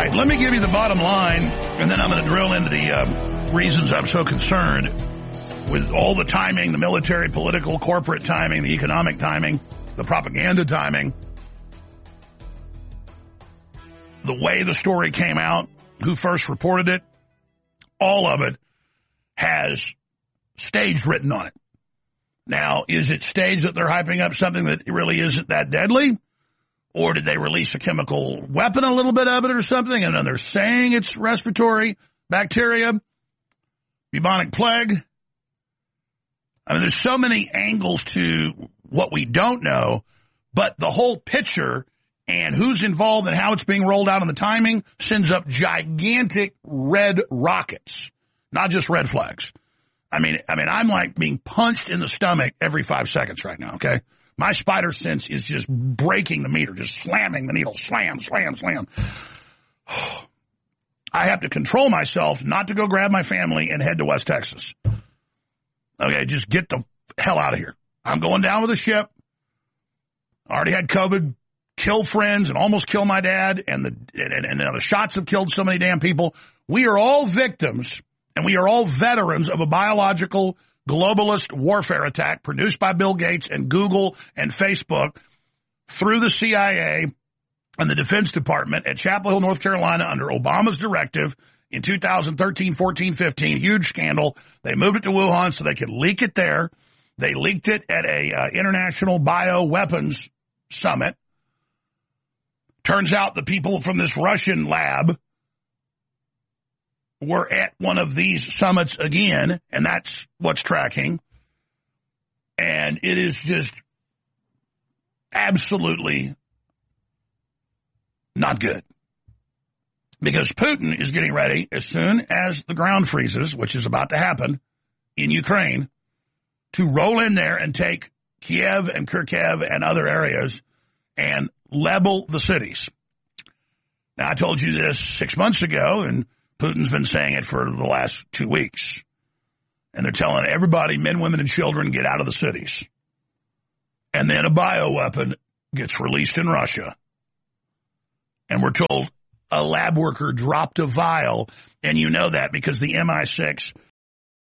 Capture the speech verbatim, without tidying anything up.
right, let me give you the bottom line, and then I'm going to drill into the uh, reasons I'm so concerned with all the timing, the military, political, corporate timing, the economic timing, the propaganda timing, the way the story came out, who first reported it, all of it has stage written on it. Now, is it staged that they're hyping up something that really isn't that deadly? Or did they release a chemical weapon, a little bit of it or something, and then they're saying it's respiratory bacteria, bubonic plague? I mean, there's so many angles to what we don't know, but the whole picture and who's involved and how it's being rolled out and the timing sends up gigantic red rockets, not just red flags. I mean, I mean, I'm like being punched in the stomach every five seconds right now, okay? My spider sense is just breaking the meter, just slamming the needle, slam, slam, slam. I have to control myself not to go grab my family and head to West Texas. Okay, just get the hell out of here. I'm going down with a ship. I already had COVID, kill friends, and almost kill my dad, and the and, and, and the shots have killed so many damn people. We are all victims, and we are all veterans of a biological globalist warfare attack produced by Bill Gates and Google and Facebook through the C I A and the Defense Department at Chapel Hill, North Carolina, under Obama's directive in two thousand thirteen, fourteen, fifteen. Huge scandal. They moved it to Wuhan so they could leak it there. They leaked it at a uh, international bioweapons summit. Turns out the people from this Russian lab were at one of these summits again, and that's what's tracking. And it is just absolutely not good. Because Putin is getting ready, as soon as the ground freezes, which is about to happen in Ukraine, to roll in there and take Kiev and Kharkiv and other areas and level the cities. Now, I told you this six months ago, and Putin's been saying it for the last two weeks. And they're telling everybody, men, women, and children, get out of the cities. And then a bioweapon gets released in Russia. And we're told a lab worker dropped a vial, and you know that because the M I six